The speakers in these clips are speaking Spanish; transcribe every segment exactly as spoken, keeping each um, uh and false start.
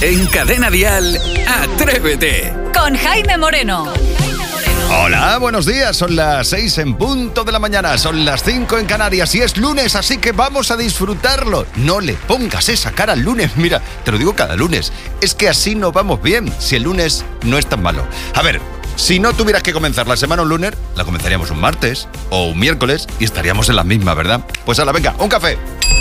En Cadena Dial, Atrévete. Con Jaime Moreno. Hola, buenos días. Son las seis en punto de la mañana. Son las cinco en Canarias y es lunes, así que vamos a disfrutarlo. No le pongas esa cara al lunes. Mira, te lo digo cada lunes. Es que así no vamos bien, si el lunes no es tan malo. A ver, si no tuvieras que comenzar la semana un lunes, la comenzaríamos un martes o un miércoles y estaríamos en la misma, ¿verdad? Pues ala, venga, un café.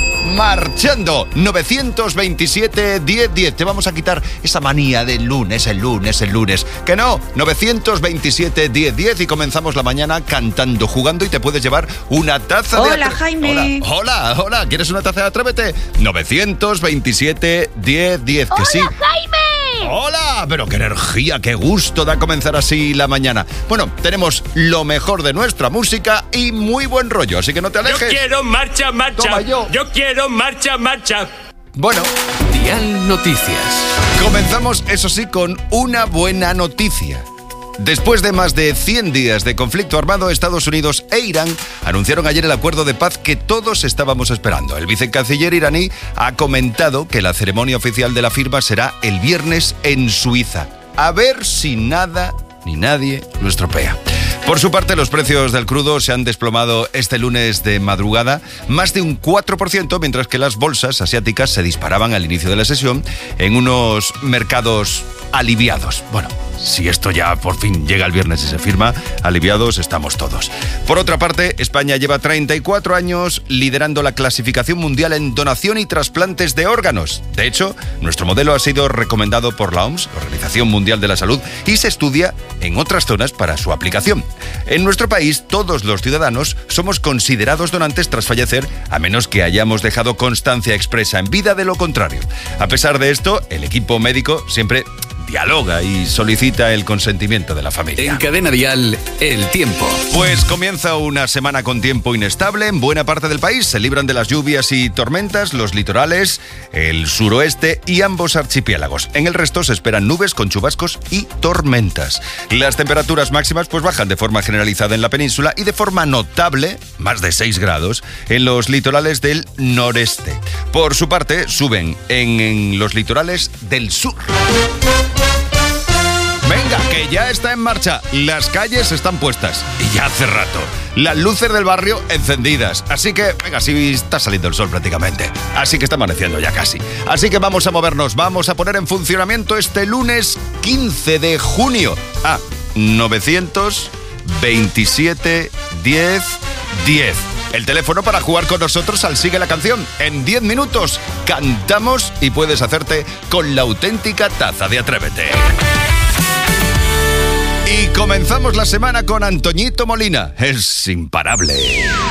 Marchando. nueve veintisiete, diez, diez. Te vamos a quitar esa manía del lunes, el lunes, el lunes. Que no, nueve veintisiete, diez, diez y comenzamos la mañana cantando, jugando y te puedes llevar una taza hola, de... Hola, Jaime. Hola, hola, hola. ¿Quieres una taza de Atrévete? nueve veintisiete, diez, diez. Que ¡Hola, sí. Jaime! ¡Hola! Pero qué energía, qué gusto da comenzar así la mañana. Bueno, tenemos lo mejor de nuestra música y muy buen rollo, así que no te alejes. Yo quiero marcha, marcha. Toma yo. Yo quiero marcha, marcha. Bueno, Dial Noticias. comenzamos, eso sí, con una buena noticia. Después de más de cien días de conflicto armado, Estados Unidos e Irán anunciaron ayer el acuerdo de paz que todos estábamos esperando. El vicecanciller iraní ha comentado que la ceremonia oficial de la firma será el viernes en Suiza. A ver si nada ni nadie lo estropea. Por su parte, los precios del crudo se han desplomado este lunes de madrugada más de un cuatro por ciento, mientras que las bolsas asiáticas se disparaban al inicio de la sesión en unos mercados aliviados. Bueno, si esto ya por fin llega el viernes y se firma, aliviados estamos todos. Por otra parte, España lleva treinta y cuatro años liderando la clasificación mundial en donación y trasplantes de órganos. De hecho, nuestro modelo ha sido recomendado por la O M S, la Organización Mundial de la Salud, y se estudia en otras zonas para su aplicación. En nuestro país, todos los ciudadanos somos considerados donantes tras fallecer, a menos que hayamos dejado constancia expresa en vida de lo contrario. A pesar de esto, el equipo médico siempre dialoga y solicita el consentimiento de la familia. En Cadena Dial, el tiempo. Pues comienza una semana con tiempo inestable en buena parte del país. Se libran de las lluvias y tormentas los litorales, el suroeste y ambos archipiélagos. En el resto se esperan nubes con chubascos y tormentas. Las temperaturas máximas pues bajan de forma generalizada en la península y de forma notable, más de seis grados, en los litorales del noreste. Por su parte, suben en, en los litorales del sur. Venga, que ya está en marcha. Las calles están puestas. Y ya hace rato. Las luces del barrio encendidas. Así que, venga, sí está saliendo el sol prácticamente. Así que está amaneciendo ya casi. Así que vamos a movernos. Vamos a poner en funcionamiento este lunes quince de junio. Ah, nueve veintisiete, diez, diez. El teléfono para jugar con nosotros al Sigue la Canción. En diez minutos cantamos y puedes hacerte con la auténtica taza de Atrévete. Y comenzamos la semana con Antoñito Molina. Es imparable.